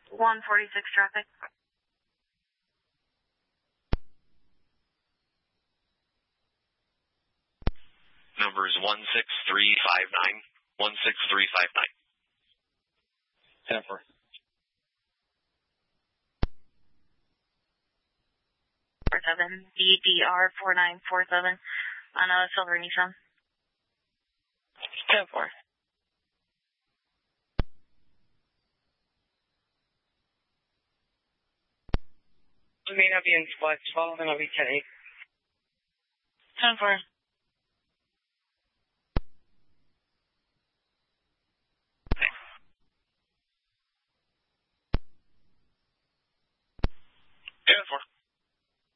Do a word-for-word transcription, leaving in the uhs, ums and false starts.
one forty-six traffic. Number is one six three five nine. one six three five nine. ten four. four seven, D D R four nine four seven on a silver Nissan. ten four. We may not be in flex, follow them, I'll be ten eight. ten four.